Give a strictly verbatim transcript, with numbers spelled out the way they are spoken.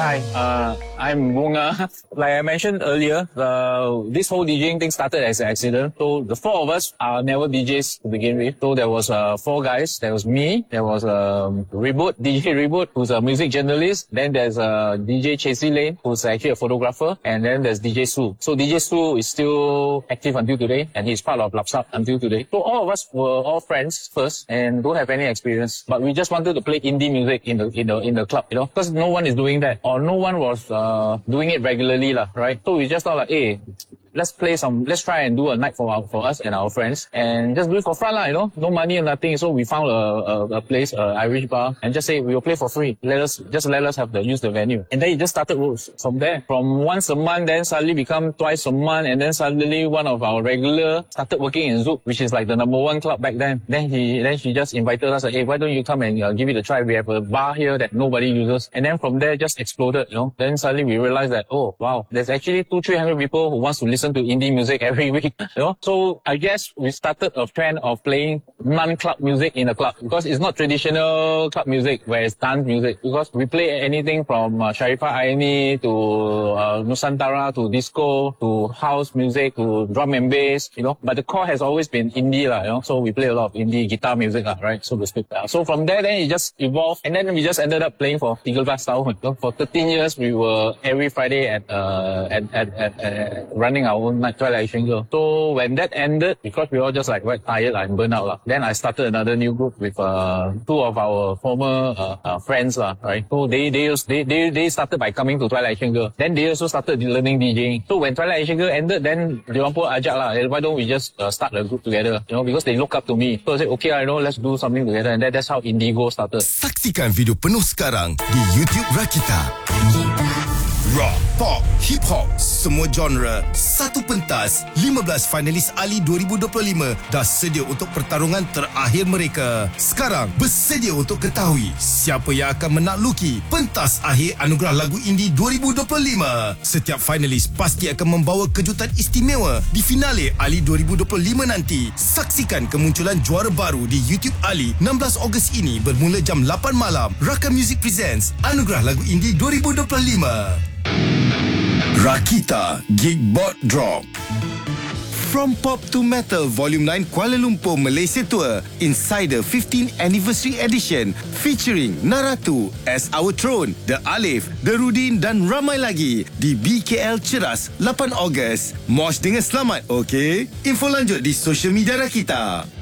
Hi, uh, I'm Bunga. Like I mentioned earlier, uh, this whole DJing thing started as an accident. So the four of us are never D Js to begin with. So there was uh, four guys. There was me. There was um, Reboot, D J Reboot, who's a music journalist. Then there's uh, D J Chasey Lane, who's actually a photographer. And then there's D J Su. So D J Su is still active until today, and he's part of Lapsap until today. So all of us were all friends first, and don't have any experience. But we just wanted to play indie music in the in the in the club, you know, because no one is doing that, or no one was uh, doing it regularly, lah, right? So we just thought like, hey, let's play some, let's try and do a night for our, for us and our friends, and just do it for fun, lah, you know, no money or nothing. So we found a, a, a place, a Irish bar, and just say we'll play for free. Let us just let us have the use the venue, and then it just started from there. From once a month, then suddenly become twice a month, and then suddenly one of our regular started working in Zouk, which is like the number one club back then. Then he, then she just invited us, like, hey, why don't you come and uh, give it a try? We have a bar here that nobody uses, and then from there just exploded, you know. Then suddenly we realized that, oh wow, there's actually two, three hundred people who wants to listen to indie music every week, you know. So I guess we started a trend of playing non-club music in a club, because it's not traditional club music where it's dance music, because we play anything from uh, Sharifah Aini to uh, Nusantara to disco to house music to drum and bass, you know. But the core has always been indie, lah, you know. So we play a lot of indie guitar music, lah, right, so to speak. Uh, so from there, then it just evolved, and then we just ended up playing for tiga belas tahun. So for thirteen years, we were every Friday at uh, at, at, at, at running our own night, Twilight Asian Girl. So when that ended, because we all just like quite tired and burnt out, lah, then I started another new group with uh, two of our former uh, uh, friends, lah, right. So they they, they they they started by coming to Twilight Asian Girl. Then they also started learning DJing. So when Twilight Asian Girl ended, then they pun ajak lah, why don't we just uh, start a group together, you know, because they look up to me. So I said, okay, I know, let's do something together, and that, that's how Indigo started. Saksikan video penuh sekarang di YouTube Rakita. Rock, pop, hip hop, semua genre, satu pentas. lima belas finalis Ali dua ribu dua puluh lima dah sedia untuk pertarungan terakhir mereka. Sekarang bersedia untuk ketahui siapa yang akan menakluki pentas akhir Anugerah Lagu Indie dua ribu dua puluh lima. Setiap finalis pasti akan membawa kejutan istimewa di finale Ali dua ribu dua puluh lima nanti. Saksikan kemunculan juara baru di YouTube Ali enam belas Ogos ini bermula jam lapan malam. Rakam Music presents Anugerah Lagu Indie dua ribu dua puluh lima. Rakita Gigbot Drop. From Pop to Metal Volume nine Kuala Lumpur Malaysia Tour Insider fifteenth Anniversary Edition featuring Naratu, As Our Throne, The Alif, The Rudin dan ramai lagi di B K L Ceras lapan Ogos. Mosh dengan selamat, okey? Info lanjut di social media Rakita.